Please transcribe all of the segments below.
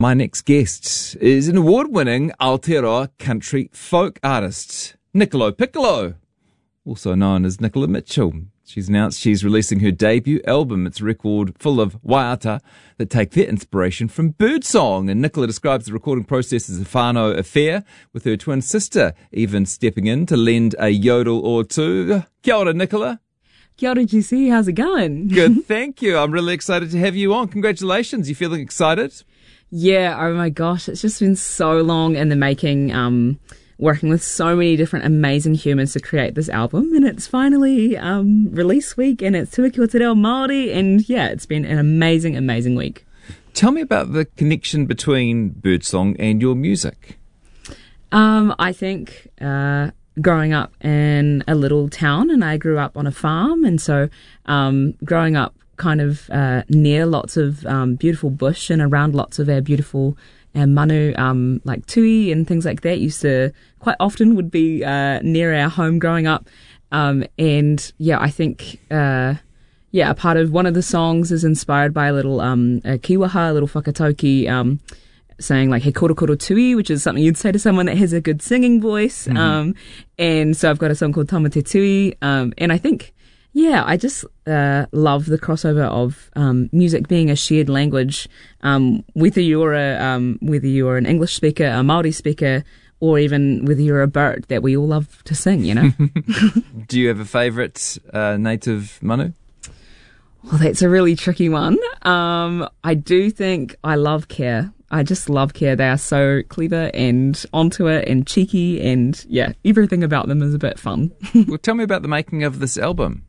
My next guest is an award-winning Aotearoa country folk artist, Niccolo Piccolo, also known as Nicola Mitchell. She's announced she's releasing her debut album. It's a record full of waiata that take their inspiration from birdsong. And Nicola describes the recording process as a whānau affair, with her twin sister even stepping in to lend a yodel or two. Kia ora, Nicola. Kia ora, GC. How's it going? Good, thank you. I'm really excited to have you on. Congratulations. You feeling excited? Yeah, oh my gosh. It's just been so long in the making, working with so many different amazing humans to create this album, and it's finally release week, and it's Tuakua Te Reo Māori, and yeah, it's been an amazing week. Tell me about the connection between birdsong and your music. I think growing up in a little town, and I grew up on a farm, and so growing up kind of near lots of beautiful bush and around lots of our beautiful manu, like tui and things like that, used to quite often would be near our home growing up. And yeah, I think a part of one of the songs is inspired by a little a kiwaha, a little whakatauki, saying like he koro koro tui, which is something you'd say to someone that has a good singing voice. Mm-hmm. And so I've got a song called Tamate Tui, and I think I just love the crossover of music being a shared language, whether you're an English speaker, a Māori speaker, or even whether you're a bird, that we all love to sing, you know. Do you have a favourite native manu? Well, that's a really tricky one. I do think I love Care. I just love Care. They are so clever and onto it and cheeky, and yeah, everything about them is a bit fun. Well, tell me about the making of this album.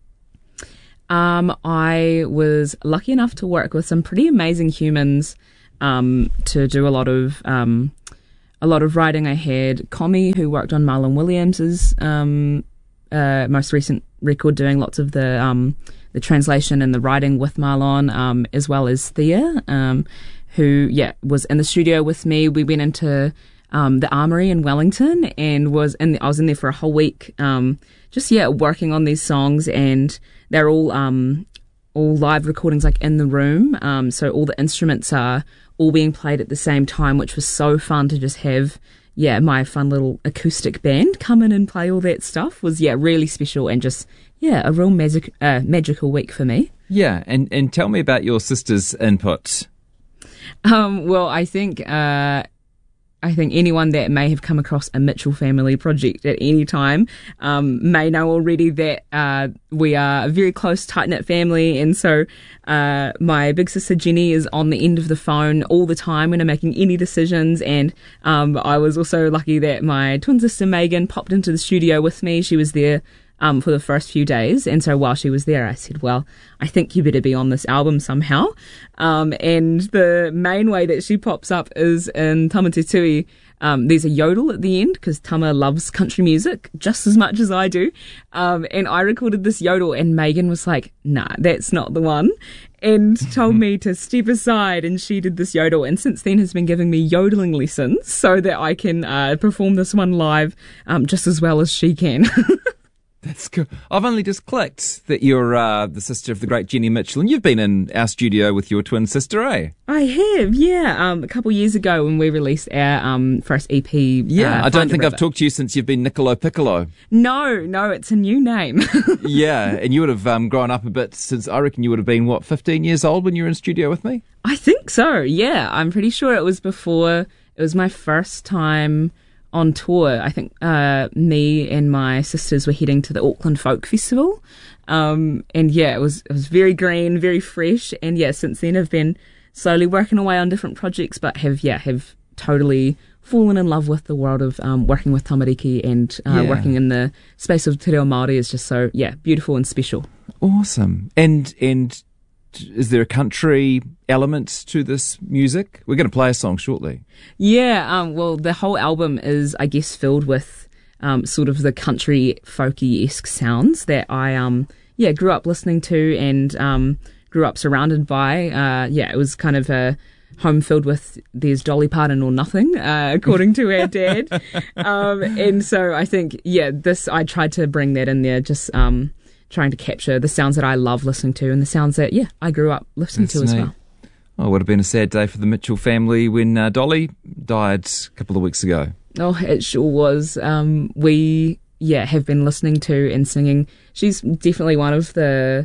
I was lucky enough to work with some pretty amazing humans to do a lot of writing. I had Commie, who worked on Marlon Williams's most recent record, doing lots of the translation and the writing with Marlon, as well as Thea, who was in the studio with me. We went into the Armoury in Wellington and I was in there for a whole week, working on these songs, and they're all live recordings, like in the room. So all the instruments are all being played at the same time, which was so fun to just have, my fun little acoustic band come in and play all that stuff. Was, really special, and just, a real magical week for me. Yeah, and tell me about your sister's input. Well, I think anyone that may have come across a Mitchell family project at any time may know already that we are a very close, tight-knit family, and so my big sister Jenny is on the end of the phone all the time when I'm making any decisions, and I was also lucky that my twin sister Megan popped into the studio with me. She was there for the first few days, and so while she was there, I said, well, I think you better be on this album somehow, and the main way that she pops up is in Tamate Tui. There's a yodel at the end, because Tama loves country music just as much as I do, and I recorded this yodel, and Megan was like, nah, that's not the one, and told me to step aside, and she did this yodel, and since then has been giving me yodeling lessons so that I can perform this one live just as well as she can. That's cool. I've only just clicked that you're the sister of the great Jenny Mitchell, and you've been in our studio with your twin sister, eh? I have, yeah. A couple of years ago when we released our first EP. Yeah, I don't think I've talked to you since you've been Niccolo Piccolo. No, it's a new name. Yeah, and you would have grown up a bit since, I reckon you would have been, 15 years old when you were in studio with me? I think so, yeah. I'm pretty sure it was my first time on tour. I think me and my sisters were heading to the Auckland Folk Festival, and it was very green, very fresh, and since then I've been slowly working away on different projects, but have totally fallen in love with the world of working with tamariki, and working in the space of Te Reo Māori is just so beautiful and special. Awesome. And is there a country element to this music? We're going to play a song shortly. Yeah, well, the whole album is, I guess, filled with sort of the country folky-esque sounds that I grew up listening to and grew up surrounded by. It was kind of a home filled with there's Dolly Parton or nothing, according to our dad. And so I think, I tried to bring that in there, just trying to capture the sounds that I love listening to and the sounds that, I grew up listening to as well. Oh, it would have been a sad day for the Mitchell family when Dolly died a couple of weeks ago. Oh, it sure was. We have been listening to and singing. She's definitely one of the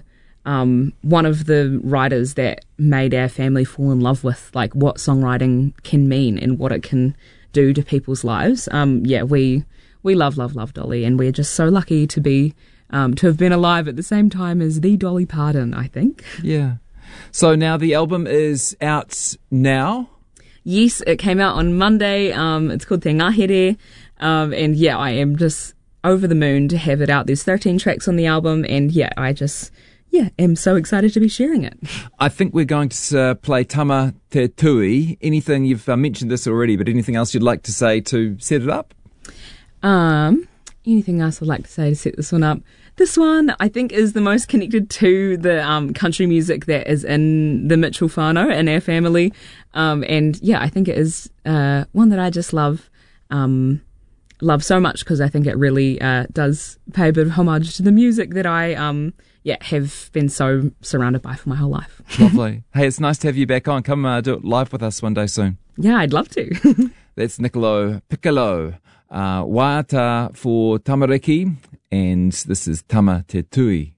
writers that made our family fall in love with like what songwriting can mean and what it can do to people's lives. We love Dolly, and we're just so lucky to be to have been alive at the same time as the Dolly Parton, I think. Yeah. So now the album is out now? Yes, it came out on Monday. It's called Te Ngahere. And yeah, I am just over the moon to have it out. There's 13 tracks on the album, and am so excited to be sharing it. I think we're going to play Tama Te Tui. Anything, you've mentioned this already, but anything else you'd like to say to set it up? Anything else I'd like to say to set this one up? This one, I think, is the most connected to the country music that is in the Mitchell whānau, in our family. I think it is one that I just love so much because I think it really does pay a bit of homage to the music that I have been so surrounded by for my whole life. Lovely. Hey, it's nice to have you back on. Come do it live with us one day soon. Yeah, I'd love to. That's Niccolo Piccolo, waiata for Tamariki, and this is Tama Te Tui.